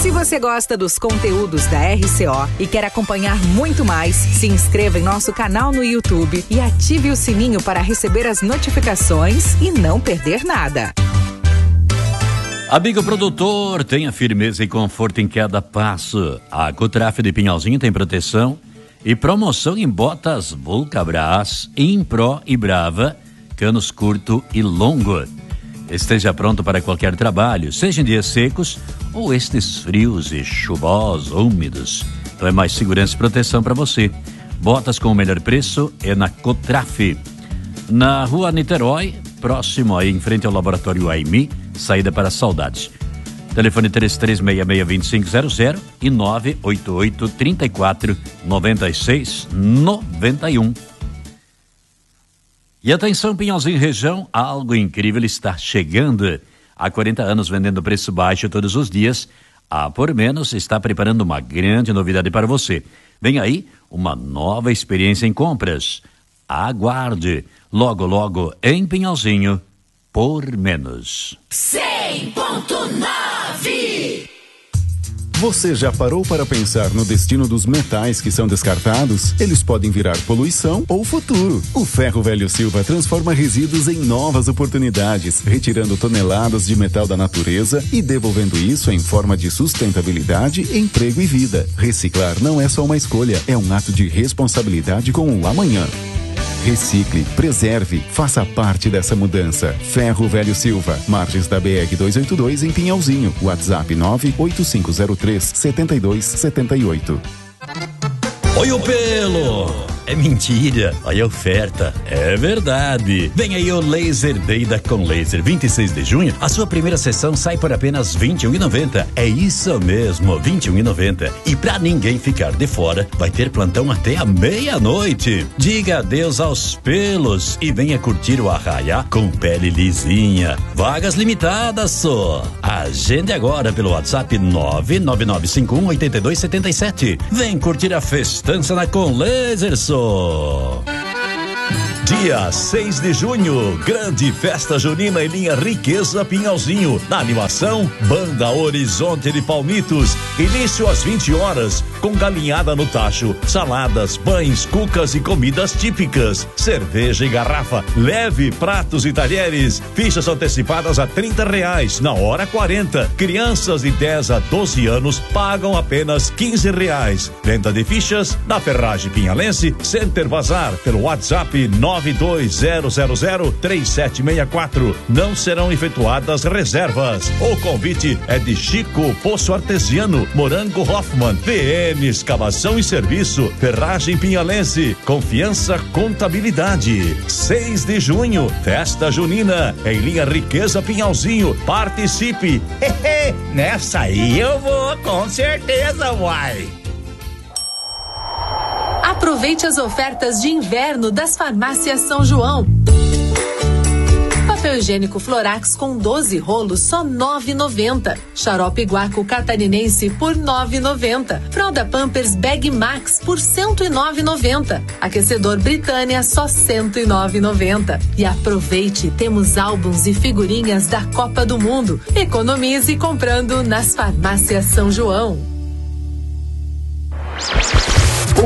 Se você gosta dos conteúdos da RCO e quer acompanhar muito mais, se inscreva em nosso canal no YouTube e ative o sininho para receber as notificações e não perder nada. Amigo produtor, tenha firmeza e conforto em cada passo. A Cotraf de Pinhalzinho tem proteção e promoção em botas Vulcabras, Impro e Brava, canos curto e longo. Esteja pronto para qualquer trabalho, seja em dias secos ou estes frios e chuvosos, úmidos. Então é mais segurança e proteção para você. Botas com o melhor preço é na Cotraf. Na Rua Niterói, próximo aí em frente ao Laboratório AIMI, saída para Saudades. Telefone 3366-2500 e 988-34-9691. E atenção, Pinhalzinho região, algo incrível está chegando. Há 40 anos vendendo preço baixo todos os dias, a Por Menos está preparando uma grande novidade para você. Vem aí uma nova experiência em compras. Aguarde, logo logo em Pinhalzinho, Por Menos. 100.9. Você já parou para pensar no destino dos metais que são descartados? Eles podem virar poluição ou futuro. O Ferro Velho Silva transforma resíduos em novas oportunidades, retirando toneladas de metal da natureza e devolvendo isso em forma de sustentabilidade, emprego e vida. Reciclar não é só uma escolha, é um ato de responsabilidade com o amanhã. Recicle, preserve, faça parte dessa mudança. Ferro Velho Silva, margens da BR-282 em Pinhalzinho. WhatsApp 98503-7278. Oi, o pelo! É mentira, olha a oferta, é verdade. Vem aí o Laser Day da Com Laser, 26 de junho, a sua primeira sessão sai por apenas R$21,90. É isso mesmo, R$21,90. E pra ninguém ficar de fora, vai ter plantão até a meia-noite. Diga adeus aos pelos e venha curtir o arraiá com pele lisinha. Vagas limitadas só. Agende agora pelo WhatsApp 999518277. Vem curtir a festança na Com Laser só. Dia 6 de junho, grande festa junina em linha Riqueza Pinhalzinho. Na animação, Banda Horizonte de Palmitos. Início às 20 horas, com galinhada no tacho, saladas, pães, cucas e comidas típicas. Cerveja e garrafa, leve pratos e talheres. Fichas antecipadas a R$30, na hora 40. Crianças de 10 a 12 anos pagam apenas R$15. Venda de fichas na Ferragem Pinhalense, Center Bazar, pelo WhatsApp 920003764. Não serão efetuadas reservas. O convite é de Chico Poço Artesiano, Morango Hoffman, PN Escavação e Serviço, Ferragem Pinhalense, Confiança Contabilidade. 6 de junho, festa junina em linha Riqueza Pinhalzinho. Participe. Nessa aí eu vou, com certeza, uai. Aproveite as ofertas de inverno das farmácias São João. Papel higiênico Florax com 12 rolos só R$ 9,90. Xarope Guaco Catarinense por R$ 9,90. Fralda Pampers Bag Max por R$ 109,90. Aquecedor Britânia só R$ 109,90. E aproveite, temos álbuns e figurinhas da Copa do Mundo. Economize comprando nas farmácias São João.